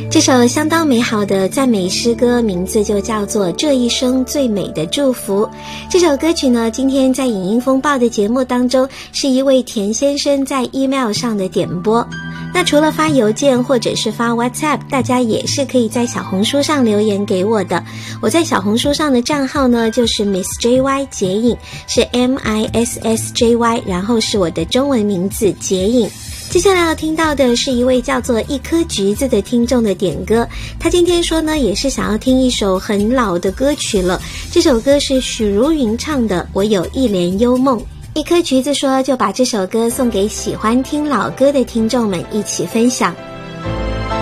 这首相当美好的赞美诗歌名字就叫做《这一生最美的祝福》。这首歌曲呢，今天在影音风暴的节目当中，是一位田先生在 email 上的点播。那除了发邮件或者是发 WhatsApp， 大家也是可以在小红书上留言给我的。我在小红书上的账号呢，就是 MissJY 结影，是 MISSJY， 然后是我的中文名字结影。接下来要听到的是一位叫做一颗橘子的听众的点歌，他今天说呢，也是想要听一首很老的歌曲了。这首歌是许茹芸唱的《我有一帘幽梦》。一颗橘子说，就把这首歌送给喜欢听老歌的听众们一起分享。